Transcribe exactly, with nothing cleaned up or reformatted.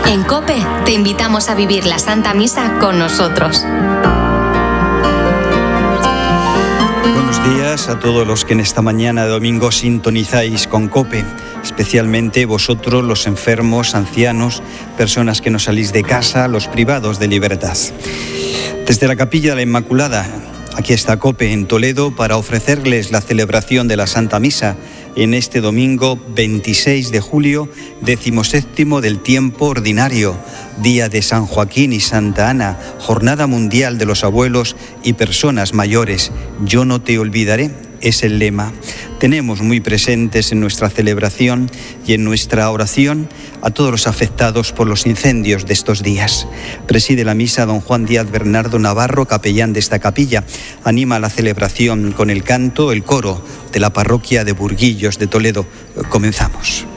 En COPE te invitamos a vivir la Santa Misa con nosotros. Buenos días a todos los que en esta mañana de domingo sintonizáis con COPE, especialmente vosotros los enfermos, ancianos, personas que no salís de casa, los privados de libertad. Desde la Capilla de la Inmaculada, aquí está COPE en Toledo para ofrecerles la celebración de la Santa Misa en este domingo veintiséis de julio, decimoséptimo del tiempo ordinario, día de San Joaquín y Santa Ana, Jornada Mundial de los Abuelos y Personas Mayores. Yo no te olvidaré, es el lema. Tenemos muy presentes en nuestra celebración y en nuestra oración a todos los afectados por los incendios de estos días. Preside la misa don Juan Díaz Bernardo Navarro, capellán de esta capilla. Anima la celebración con el canto, el coro de la parroquia de Burguillos de Toledo. Comenzamos.